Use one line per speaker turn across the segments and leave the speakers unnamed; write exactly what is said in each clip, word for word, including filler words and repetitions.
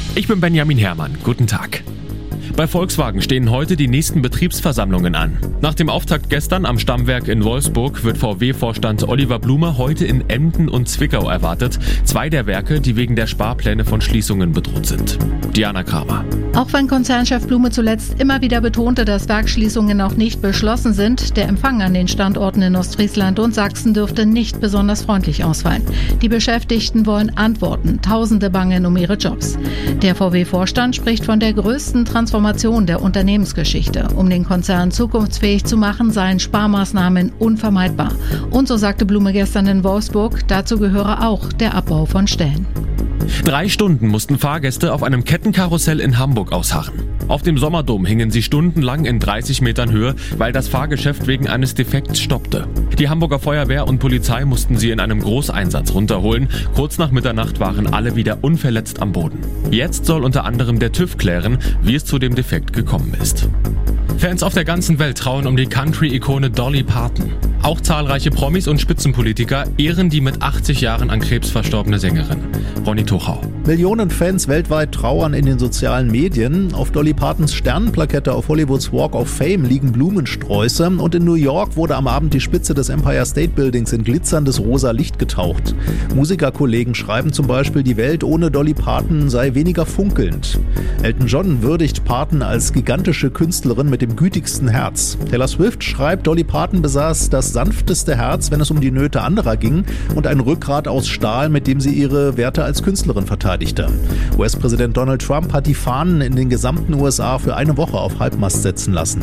Ich bin Benjamin Herrmann. Guten Tag. Bei Volkswagen stehen heute die nächsten Betriebsversammlungen an. Nach dem Auftakt gestern am Stammwerk in Wolfsburg wird V W-Vorstand Oliver Blume heute in Emden und Zwickau erwartet. Zwei der Werke, die wegen der Sparpläne von Schließungen bedroht sind. Diana Kramer.
Auch wenn Konzernchef Blume zuletzt immer wieder betonte, dass Werksschließungen noch nicht beschlossen sind, der Empfang an den Standorten in Ostfriesland und Sachsen dürfte nicht besonders freundlich ausfallen. Die Beschäftigten wollen Antworten. Tausende bangen um ihre Jobs. Der V W-Vorstand spricht von der größten Transformation der Unternehmensgeschichte. Um den Konzern zukunftsfähig zu machen, seien Sparmaßnahmen unvermeidbar. Und so sagte Blume gestern in Wolfsburg, dazu gehöre auch der Abbau von Stellen.
Drei Stunden mussten Fahrgäste auf einem Kettenkarussell in Hamburg ausharren. Auf dem Sommerdom hingen sie stundenlang in dreißig Metern Höhe, weil das Fahrgeschäft wegen eines Defekts stoppte. Die Hamburger Feuerwehr und Polizei mussten sie in einem Großeinsatz runterholen. Kurz nach Mitternacht waren alle wieder unverletzt am Boden. Jetzt soll unter anderem der TÜV klären, wie es zu dem Defekt gekommen ist. Fans auf der ganzen Welt trauen um die Country-Ikone Dolly Parton. Auch zahlreiche Promis und Spitzenpolitiker ehren die mit achtzig Jahren an Krebs verstorbene Sängerin. Ronny Tuchau.
Millionen Fans weltweit trauern in den sozialen Medien. Auf Dolly Partons Sternenplakette auf Hollywoods Walk of Fame liegen Blumensträuße. Und in New York wurde am Abend die Spitze des Empire State Buildings in glitzerndes rosa Licht getaucht. Musikerkollegen schreiben zum Beispiel, die Welt ohne Dolly Parton sei weniger funkelnd. Elton John würdigt Parton als gigantische Künstlerin mit dem gütigsten Herz. Taylor Swift schreibt, Dolly Parton besaß das sanfteste Herz, wenn es um die Nöte anderer ging, und ein Rückgrat aus Stahl, mit dem sie ihre Werte als Künstlerin verteidigte. U S-Präsident Donald Trump hat die Fahnen in den gesamten U S A für eine Woche auf Halbmast setzen lassen.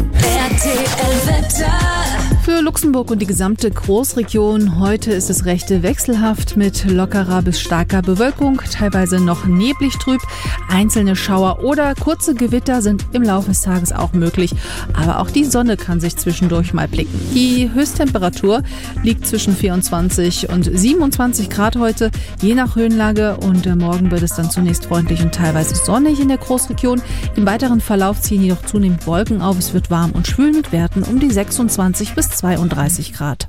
R T L-Wetter.
Für Luxemburg und die gesamte Großregion heute ist es recht wechselhaft mit lockerer bis starker Bewölkung, teilweise noch neblig trüb. Einzelne Schauer oder kurze Gewitter sind im Laufe des Tages auch möglich, aber auch die Sonne kann sich zwischendurch mal blicken. Die Höchsttemperatur liegt zwischen vierundzwanzig und siebenundzwanzig Grad heute, je nach Höhenlage, und morgen wird es dann zunächst freundlich und teilweise sonnig in der Großregion. Im weiteren Verlauf ziehen jedoch zunehmend Wolken auf, es wird warm und schwül mit Werten um die sechsundzwanzig bis zweiunddreißig Grad.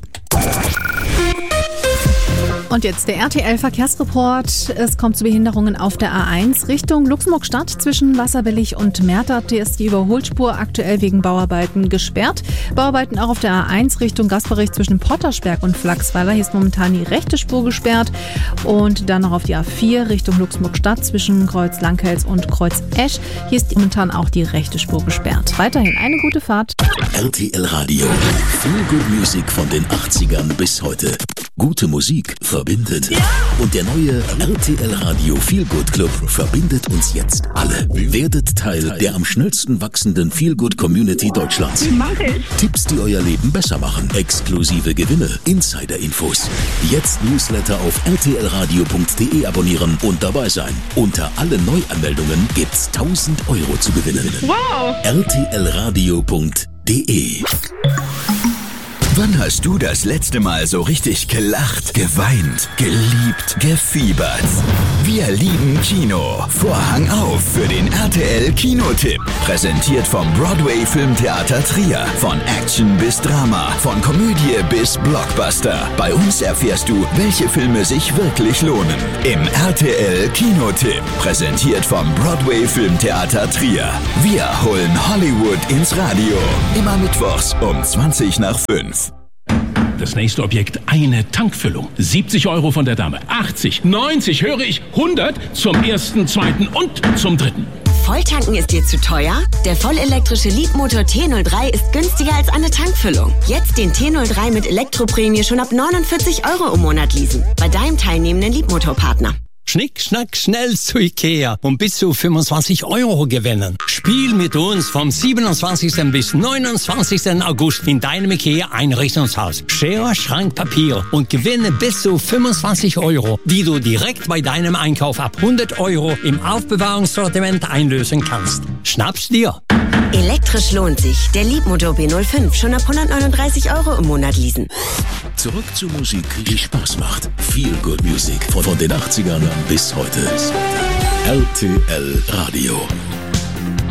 Und jetzt der R T L-Verkehrsreport. Es kommt zu Behinderungen auf der A eins Richtung Luxemburg-Stadt. Zwischen Wasserbillig und Mertert ist die Überholspur aktuell wegen Bauarbeiten gesperrt. Bauarbeiten auch auf der A eins Richtung Gasperich zwischen Pottersberg und Flachsweiler. Hier ist momentan die rechte Spur gesperrt. Und dann noch auf die A vier Richtung Luxemburg-Stadt zwischen Kreuz Langhels und Kreuz Esch. Hier ist momentan auch die rechte Spur gesperrt. Weiterhin eine gute Fahrt.
R T L Radio. Feel Good Music von den achtzigern bis heute. Gute Musik verbindet. Ja. Und der neue R T L Radio Feel Good Club verbindet uns jetzt alle. Werdet Teil der am schnellsten wachsenden Feel Good Community Deutschlands. Tipps, die euer Leben besser machen. Exklusive Gewinne. Insider-Infos. Jetzt Newsletter auf r t l radio punkt d e abonnieren und dabei sein. Unter alle Neuanmeldungen gibt's tausend Euro zu gewinnen.
Wow!
r t l radio punkt d e.
Wann hast du das letzte Mal so richtig gelacht, geweint, geliebt, gefiebert? Wir lieben Kino. Vorhang auf für den R T L Kinotipp. Präsentiert vom Broadway Filmtheater Trier. Von Action bis Drama, von Komödie bis Blockbuster. Bei uns erfährst du, welche Filme sich wirklich lohnen. Im R T L Kinotipp. Präsentiert vom Broadway Filmtheater Trier. Wir holen Hollywood ins Radio. Immer mittwochs um zwanzig nach fünf.
Das nächste Objekt, eine Tankfüllung. siebzig Euro von der Dame. achtzig, neunzig, höre ich, hundert zum ersten, zweiten und zum dritten.
Volltanken ist dir zu teuer? Der vollelektrische Leapmotor T null drei ist günstiger als eine Tankfüllung. Jetzt den T null drei mit Elektroprämie schon ab neunundvierzig Euro im Monat leasen. Bei deinem teilnehmenden Leapmotorpartner.
Schnick, schnack, schnell zu Ikea und bis zu fünfundzwanzig Euro gewinnen. Spiel mit uns vom siebenundzwanzigsten bis neunundzwanzigsten August in deinem Ikea Einrichtungshaus. Schere, Schrank, Papier und gewinne bis zu fünfundzwanzig Euro, die du direkt bei deinem Einkauf ab hundert Euro im Aufbewahrungssortiment einlösen kannst. Schnapp's dir!
Elektrisch lohnt sich. Der Leapmotor B null fünf schon ab hundertneununddreißig Euro im Monat leasen.
Zurück zur Musik, die Spaß macht. Feel Good Music von den achtzigern bis heute. R T L Radio.